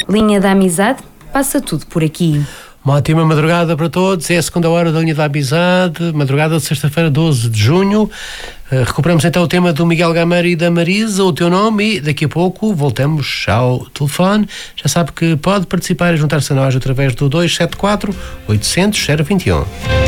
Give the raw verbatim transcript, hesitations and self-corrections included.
Linha da Amizade, passa tudo por aqui. Uma ótima madrugada para todos. É a segunda hora da Linha da Amizade, madrugada de sexta-feira, doze de junho. Uh, recuperamos então o tema do Miguel Gameiro e da Marisa, o teu nome, e daqui a pouco voltamos ao telefone. Já sabe que pode participar e juntar-se a nós através do dois sete quatro, oitocentos, zero vinte e um.